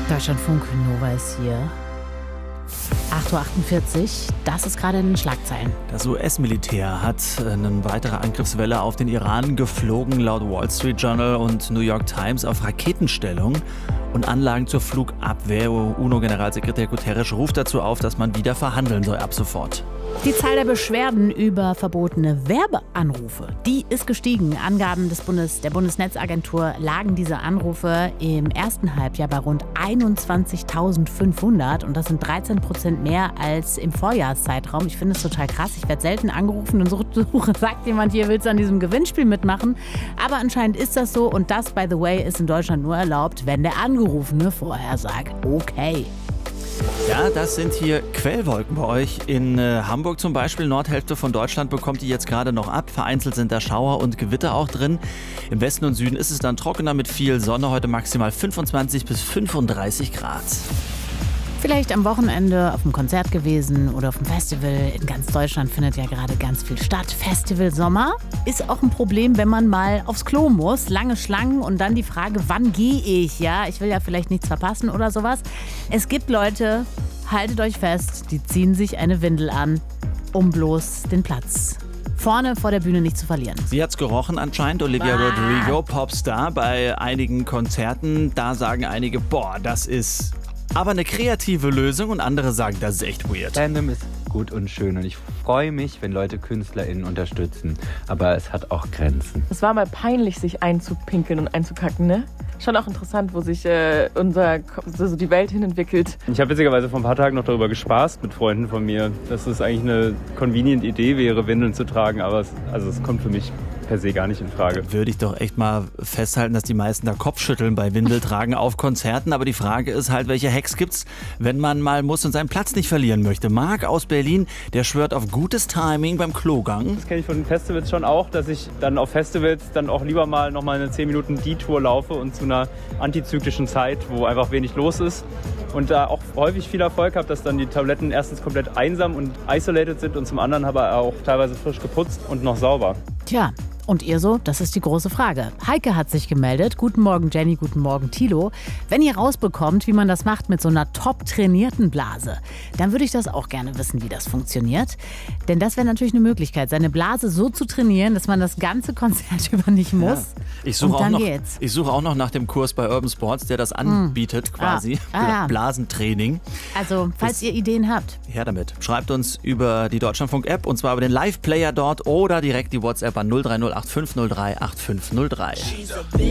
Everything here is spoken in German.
Deutschlandfunk Nova ist hier. 8.48 Uhr, das ist gerade in den Schlagzeilen. Das US-Militär hat eine weitere Angriffswelle auf den Iran geflogen, laut Wall Street Journal und New York Times auf Raketenstellung und Anlagen zur Flugabwehr. UNO-Generalsekretär Guterres ruft dazu auf, dass man wieder verhandeln soll ab sofort. Die Zahl der Beschwerden über verbotene Werbeanrufe, die ist gestiegen. Angaben der Bundesnetzagentur lagen diese Anrufe im ersten Halbjahr bei rund 21.500 und das sind 13% mehr als im Vorjahreszeitraum. Ich finde es total krass. Ich werde selten angerufen und sagt jemand, hier willst du an diesem Gewinnspiel mitmachen. Aber anscheinend ist das so und das, by the way, ist in Deutschland nur erlaubt, wenn der Angerufene vorher sagt, okay. Ja, das sind hier Quellwolken bei euch. In Hamburg zum Beispiel, Nordhälfte von Deutschland, bekommt die jetzt gerade noch ab. Vereinzelt sind da Schauer und Gewitter auch drin. Im Westen und Süden ist es dann trockener mit viel Sonne. Heute maximal 25 bis 35 Grad. Vielleicht am Wochenende auf einem Konzert gewesen oder auf einem Festival. In ganz Deutschland findet ja gerade ganz viel statt. Festival Sommer ist auch ein Problem, wenn man mal aufs Klo muss. Lange Schlangen und dann die Frage, wann gehe ich? Ja, ich will ja vielleicht nichts verpassen oder sowas. Es gibt Leute, haltet euch fest, die ziehen sich eine Windel an, um bloß den Platz vorne vor der Bühne nicht zu verlieren. Sie hat's gerochen anscheinend, Olivia Rodrigo, Popstar, bei einigen Konzerten. Da sagen einige, boah, das ist aber eine kreative Lösung und andere sagen, das ist echt weird. Fandom ist gut und schön und ich freue mich, wenn Leute KünstlerInnen unterstützen, aber es hat auch Grenzen. Es war mal peinlich, sich einzupinkeln und einzukacken, ne? Schon auch interessant, wo sich die Welt hin entwickelt. Ich habe witzigerweise vor ein paar Tagen noch darüber gespaßt mit Freunden von mir, dass es eigentlich eine convenient Idee wäre, Windeln zu tragen, aber es kommt für mich per se gar nicht in Frage. Würde ich doch echt mal festhalten, dass die meisten da Kopfschütteln bei Windeltragen auf Konzerten. Aber die Frage ist halt, welche Hacks gibt's, wenn man mal muss und seinen Platz nicht verlieren möchte. Marc aus Berlin, der schwört auf gutes Timing beim Klogang. Das kenne ich von den Festivals schon auch, dass ich dann auf Festivals dann auch lieber mal nochmal eine 10 Minuten Detour laufe und zu einer antizyklischen Zeit, wo einfach wenig los ist. Und da auch häufig viel Erfolg habe, dass dann die Toiletten erstens komplett einsam und isolated sind und zum anderen aber auch teilweise frisch geputzt und noch sauber. Tja, und ihr so? Das ist die große Frage. Heike hat sich gemeldet. Guten Morgen Jenny, guten Morgen Thilo. Wenn ihr rausbekommt, wie man das macht mit so einer top trainierten Blase, dann würde ich das auch gerne wissen, wie das funktioniert. Denn das wäre natürlich eine Möglichkeit, seine Blase so zu trainieren, dass man das ganze Konzert über nicht muss. Ja. Ich suche auch noch nach dem Kurs bei Urban Sports, der das anbietet quasi. Blasentraining. Also, falls ihr Ideen habt. Her damit. Schreibt uns über die Deutschlandfunk-App und zwar über den Live-Player dort oder direkt die WhatsApp an 0308503 8503.